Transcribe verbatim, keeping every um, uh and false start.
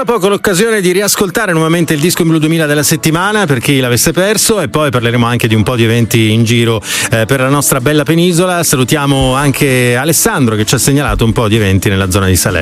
tra poco l'occasione di riascoltare nuovamente il disco in blu duemila della settimana per chi l'avesse perso, e poi parleremo anche di un po' di eventi in giro eh, per la nostra bella penisola. Salutiamo anche Alessandro che ci ha segnalato un po' di eventi nella zona di Salerno.